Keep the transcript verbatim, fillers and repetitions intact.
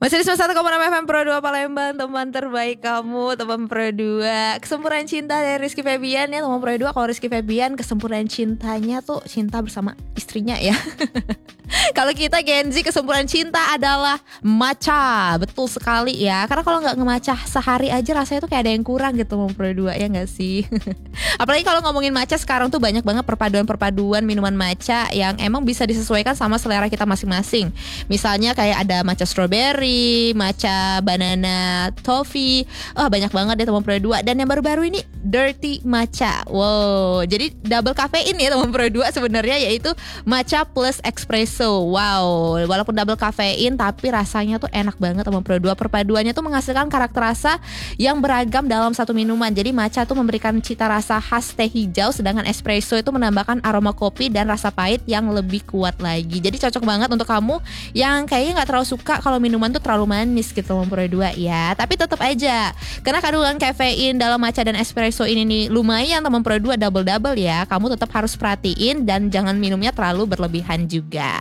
Masih di sembilan puluh satu koma enam F M Pro dua Palembang, teman terbaik kamu, teman Pro dua. Kesempurnaan cinta dari Rizky Febian ya, teman Pro dua. Kalau Rizky Febian kesempurnaan cintanya tuh cinta bersama istrinya ya. Kalau kita Gen Z, kesempurnaan cinta adalah matcha. Betul sekali ya. Karena kalau gak nge-matcha sehari aja rasanya tuh kayak ada yang kurang gitu, teman Pro dua, ya gak sih? Apalagi kalau ngomongin matcha sekarang tuh banyak banget perpaduan-perpaduan minuman matcha yang emang bisa disesuaikan sama selera kita masing-masing. Misalnya kayak ada matcha strawberry, matcha banana toffee. Oh, banyak banget deh teman Pro dua. Dan yang baru-baru ini dirty matcha. Wow, jadi double kafein ya teman Pro dua sebenarnya, yaitu matcha plus espresso. Wow, walaupun double kafein tapi rasanya tuh enak banget teman Pro dua. Perpaduannya tuh menghasilkan karakter rasa yang beragam dalam satu minuman. Jadi matcha tuh memberikan cita rasa khas teh hijau, sedangkan espresso itu menambahkan aroma kopi dan rasa pahit yang lebih kuat lagi. Jadi cocok banget untuk kamu yang kayaknya nggak terlalu suka kalau minuman tuh terlalu manis gitu teman Pro dua ya. Tapi tetap aja, karena kandungan kafein dalam matcha dan espresso ini nih lumayan teman Pro dua, double-double ya. Kamu tetap harus perhatiin dan jangan minumnya terlalu berlebihan juga.